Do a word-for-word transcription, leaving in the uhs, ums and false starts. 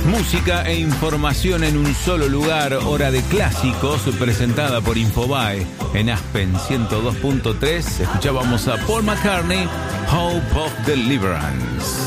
Música e información en un solo lugar, hora de clásicos, presentada por Infobae en Aspen ciento dos punto tres. Escuchábamos a Paul McCartney, Hope of Deliverance.